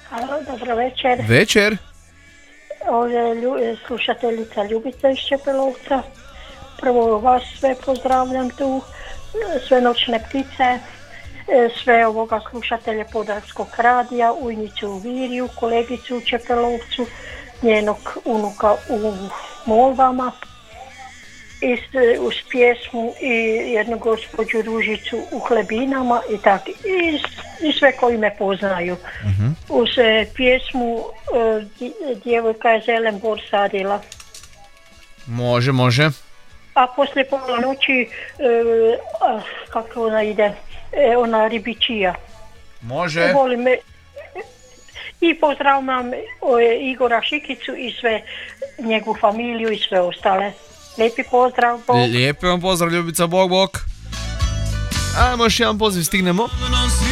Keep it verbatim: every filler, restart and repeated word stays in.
Halo, dobro večer. Večer. Ovdje lju, slušateljica Ljubica iz Čepelovca. Prvo vas sve pozdravljam tu, sve noćne ptice, sve ovoga slušatelje Podravskog radija, Ujnicu u Virju, kolegicu u Čepelovcu, njenog unuka u Molvama, i uz pjesmu i jednu gospođu Ružicu u Hlebinama i tako, i, i sve koji me poznaju. Uh-huh. Uz e, pjesmu e, Djevojka je zelen bor sadila. Može, može. A poslije pola noći e, a, kako ona ide, e, ona ribičija. Može. E, volim me. I pozdravljam Igora Šikicu i sve njegovu familiju i sve ostale. Lijepi pozdrav, Bog. Lijepi vam pozdrav, Ljubica, Bog, Bog. Ajmo još jedan poziv, stignemo.